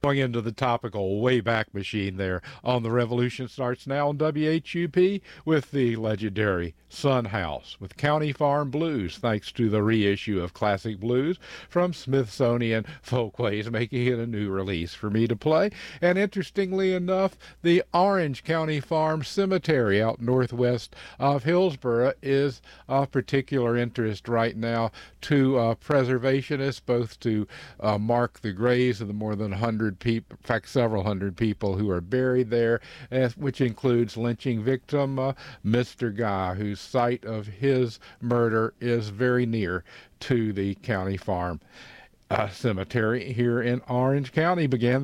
Going into the topical Wayback Machine there on The Revolution starts now on WHUP with the legendary Son House with County Farm Blues, thanks to the reissue of Classic Blues from Smithsonian Folkways, making it a new release for me to play. And interestingly enough, the Orange County Farm Cemetery out northwest of Hillsborough is of particular interest right now to preservationists, both to mark the graves of the more than 100 people, in fact, several hundred people who are buried there, which includes lynching victim Mr. Guy, whose site of his murder is very near to the county farm cemetery here in Orange County. Began